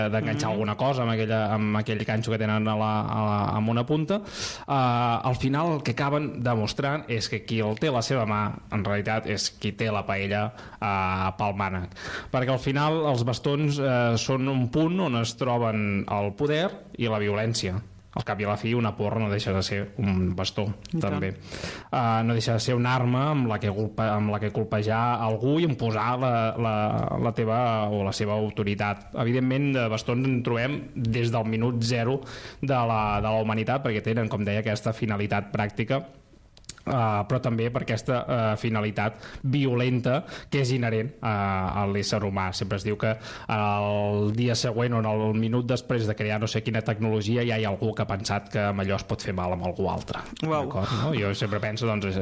d'enganxar alguna cosa amb aquell ganxo que tenen amb una punta. Al final el que acaben demostrant és que qui el té a la seva mà en realitat és qui té la paella pel mànec, perquè al final els bastons són un punt on es troben el poder i la violència. Al cap i a la fi una porra no deixa de ser un bastó també. No deixa de ser una arma amb la que colpejar algú i imposar la teva o la seva autoritat. Evidentment de bastons en trobem des del minut zero de la humanitat, perquè tenen, com deia, aquesta finalitat pràctica, però també per aquesta finalitat violenta que és inherent a l'ésser humà. Sempre es diu que el dia següent o el minut després de crear no sé quina tecnologia ja hi ha algú que ha pensat que amb allò es pot fer mal amb algú altre. No? Jo sempre penso, doncs,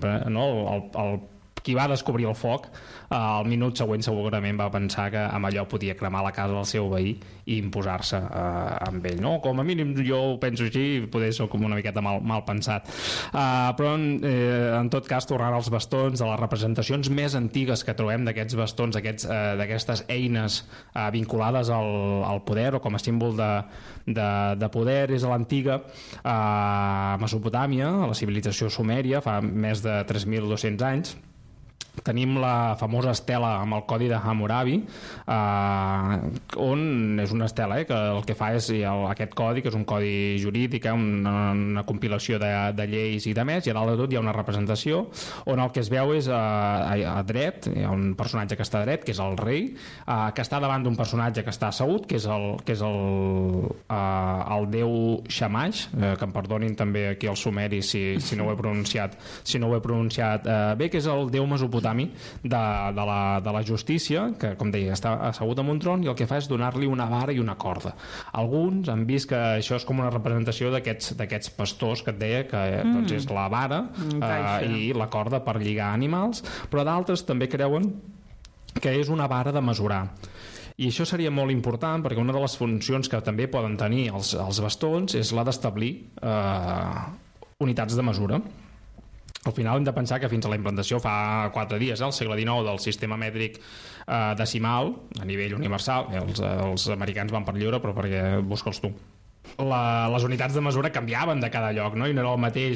qui va descobrir el foc al minut següent segurament va pensar que amb allò podia cremar la casa del seu veí i imposar-se amb ell, no? Com a mínim jo ho penso així, poder soc com una miqueta mal pensat, però en tot cas, tornant als bastons, a les representacions més antigues que trobem d'aquests bastons, d'aquestes eines vinculades al poder o com a símbol de poder, és a l'antiga Mesopotàmia, a la civilització sumèria, fa més de 3.200 anys. Tenim la famosa estela amb el codi de Hammurabi, on és una estela que el que fa és aquest codi, que és un codi jurídic, una compilació de lleis i de més, i a dalt de tot hi ha una representació on el que es veu és a dret, hi ha un personatge que està dret, que és el rei, que està davant d'un personatge que està assegut, que és el déu Shamash, que em perdonin també aquí els sumeris si no ho he pronunciat bé, que és el déu mesopotàmic de la justícia, que com deia està assegut en un tron, i el que fa és donar-li una vara i una corda. Alguns han vist que això és com una representació d'aquests pastors que et deia que doncs és la vara i la corda per lligar animals, però d'altres també creuen que és una vara de mesurar. I això seria molt important perquè una de les funcions que també poden tenir els bastons és la d'establir unitats de mesura. Al final hem de pensar que fins a la implantació fa 4 dies, al segle XIX, del sistema mètric decimal a nivell universal, els americans van per lliure, però perquè busca'ls tu. Les unitats de mesura canviaven de cada lloc, no? I no era el mateix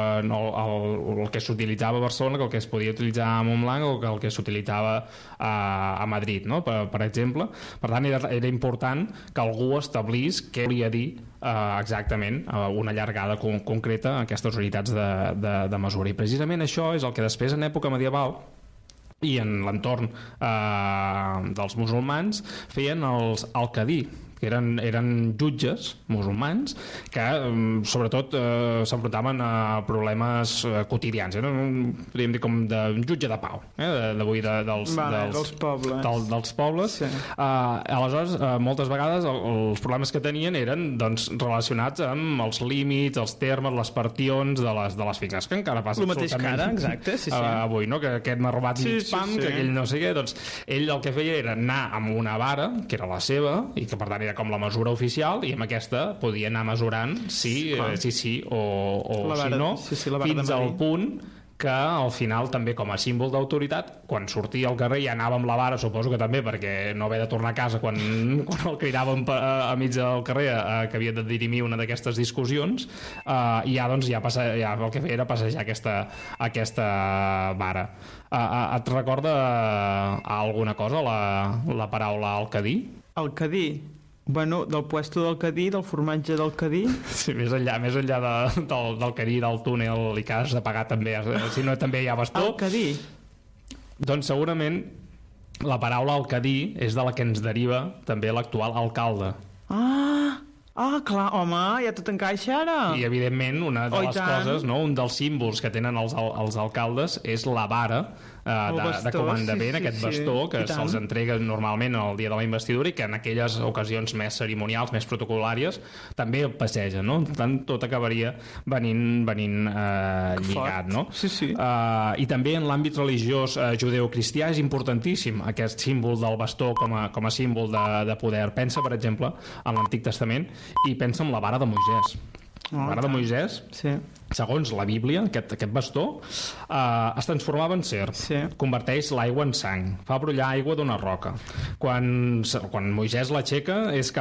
el que s'utilitzava a Barcelona que el que es podia utilitzar a Montblanc o que el que s'utilitzava a Madrid, no? Per exemple. Per tant, era important que algú establís què volia dir exactament una llargada concreta a aquestes unitats de mesura. I precisament això és el que després, en època medieval i en l'entorn dels musulmans, feien els alcadí, que eren jutges musulmans que sobretot s'enfrontaven a problemes quotidians, podríem dir com d'un jutge de pau, d'avui dels pobles. Sí. Aleshores, moltes vegades els problemes que tenien eren doncs, relacionats amb els límits, els termes, les partions de les finques, que encara passa exacte, sí. Avui, no? Que aquest m'ha robat mig pam, que aquell no sé què, doncs ell el que feia era anar amb una vara, que era la seva, i que per tant era com la mesura oficial, i amb aquesta podia anar mesurant sí o si no, fins al punt que al final també com a símbol d'autoritat, quan sortia al carrer ja anava amb la vara, suposo que també perquè no haver de tornar a casa quan el cridàvem a mig del carrer que havia de dirimir una d'aquestes discussions, i ja el que feia era passejar aquesta vara. Et recorda alguna cosa la paraula alcadí? Alcadí? Bueno, del puesto del Cadí, del formatge del Cadí. Sí, més enllà del Cadí, del túnel, i que has de pagar també, si no també hi ha bastó. El Cadí? Doncs segurament la paraula alcadí és de la que ens deriva també l'actual alcalde. Clar, home, ja tot encaixa ara. I evidentment una de les coses, no? Un dels símbols que tenen els alcaldes és la vara de comandament, aquest bastó que se'ls entrega normalment el dia de la investidura i que en aquelles ocasions més cerimonials, més protocolàries, també passeja, no? Per tant, tot acabaria venint lligat, no? Sí. I també en l'àmbit religiós judeocristià és importantíssim aquest símbol del bastó com a símbol de poder. Pensa, per exemple, en l'Antic Testament i pensa en la vara de Moisès. vara de Moisès, Sí. segons la Bíblia, aquest bastó es transformava en serp, converteix l'aigua en sang, fa brollar aigua d'una roca. Quan Moisès l'aixeca és